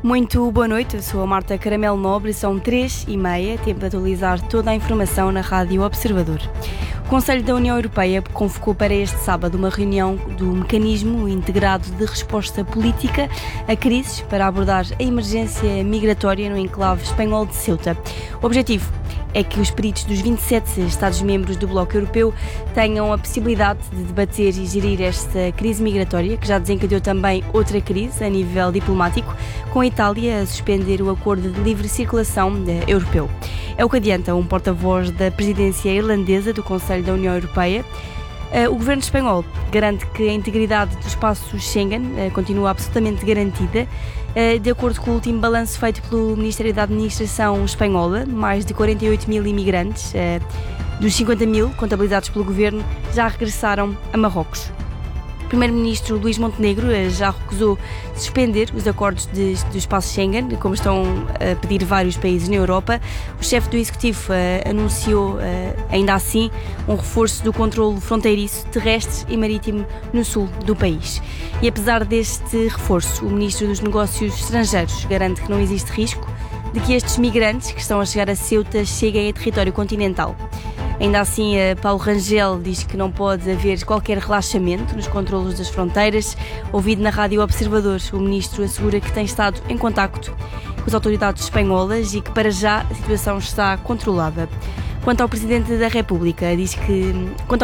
Muito boa noite, eu sou a Marta Caramelo Nobre, são 3h30, tempo de atualizar toda a informação na Rádio Observador. O Conselho da União Europeia convocou para este sábado uma reunião do Mecanismo Integrado de Resposta Política a Crises para abordar a emergência migratória no enclave espanhol de Ceuta. O objetivo é que os peritos dos 27 Estados-membros do Bloco Europeu tenham a possibilidade de debater e gerir esta crise migratória, que já desencadeou também outra crise a nível diplomático, com a Itália a suspender o acordo de livre circulação europeu. É o que adianta um porta-voz da presidência irlandesa do Conselho da União Europeia. O governo espanhol garante que a integridade do espaço Schengen continua absolutamente garantida. De acordo com o último balanço feito pelo Ministério da Administração espanhola, mais de 48 mil imigrantes, dos 50 mil contabilizados pelo governo, já regressaram a Marrocos. O primeiro-ministro Luís Montenegro já recusou suspender os acordos do espaço Schengen, como estão a pedir vários países na Europa. O chefe do Executivo anunciou, ainda assim, um reforço do controlo fronteiriço, terrestre e marítimo no sul do país. E apesar deste reforço, o ministro dos Negócios Estrangeiros garante que não existe risco de que estes migrantes que estão a chegar a Ceuta cheguem a território continental. Ainda assim, Paulo Rangel diz que não pode haver qualquer relaxamento nos controlos das fronteiras. Ouvido na Rádio Observador, o ministro assegura que tem estado em contacto com as autoridades espanholas e que para já a situação está controlada. Quanto ao Presidente da República, diz que,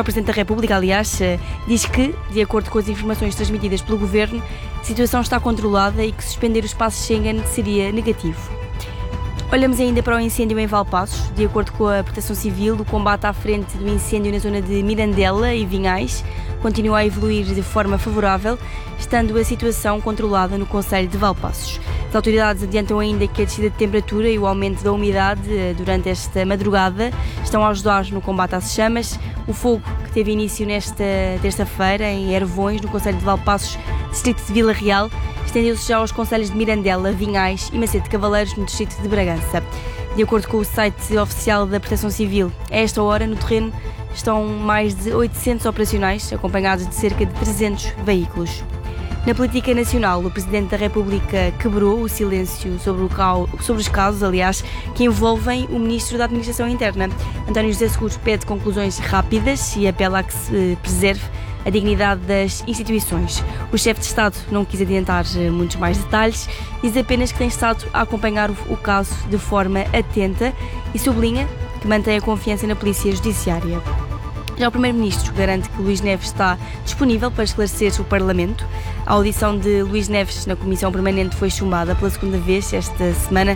de acordo com as informações transmitidas pelo Governo, a situação está controlada e que suspender o espaço Schengen seria negativo. Olhamos ainda para o incêndio em Valpaços. De acordo com a Proteção Civil, o combate à frente do incêndio na zona de Mirandela e Vinhais continua a evoluir de forma favorável, estando a situação controlada no concelho de Valpaços. As autoridades adiantam ainda que a descida de temperatura e o aumento da umidade durante esta madrugada estão a ajudar no combate às chamas. O fogo, que teve início nesta terça-feira em Ervões, no concelho de Valpaços, distrito de Vila Real, estendeu-se já aos concelhos de Mirandela, Vinhais e Macete de Cavaleiros, no distrito de Bragança. De acordo com o site oficial da Proteção Civil, a esta hora no terreno estão mais de 800 operacionais, acompanhados de cerca de 300 veículos. Na política nacional, o Presidente da República quebrou o silêncio sobre os casos, que envolvem o Ministro da Administração Interna. António José Seguro pede conclusões rápidas e apela a que se preserve a dignidade das instituições. O chefe de Estado não quis adiantar muitos mais detalhes, diz apenas que tem estado a acompanhar o caso de forma atenta e sublinha que mantém a confiança na Polícia Judiciária. Já o Primeiro-Ministro garante que Luís Neves está disponível para esclarecer o Parlamento. A audição de Luís Neves na Comissão Permanente foi chumbada pela segunda vez esta semana